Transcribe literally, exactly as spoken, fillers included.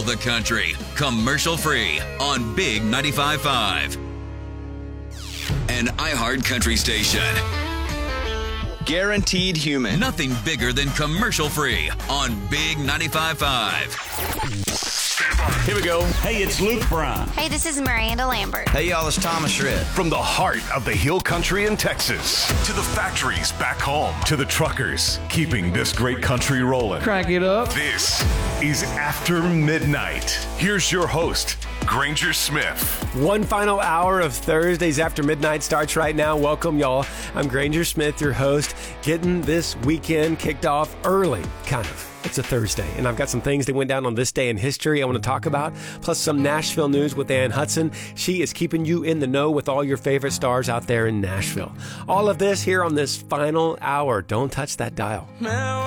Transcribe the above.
the country, commercial-free on Big ninety-five point five. An iHeart country station. Guaranteed human. Nothing bigger than commercial-free on Big ninety-five point five. Here we go. Hey, it's Luke Bryan. Hey, this is Miranda Lambert. Hey, y'all, it's Thomas Shred. From the heart of the Hill Country in Texas to the factories back home to the truckers keeping this great country rolling. Crank it up. This is After Midnight. Here's your host, Granger Smith. One final hour of Thursdays After Midnight starts right now. Welcome, y'all. I'm Granger Smith, your host, getting this weekend kicked off early, kind of. It's a Thursday, and I've got some things that went down on this day in history I want to talk about, plus some Nashville news with Ann Hudson. She is keeping you in the know with all your favorite stars out there in Nashville. All of this here on this final hour. Don't touch that dial.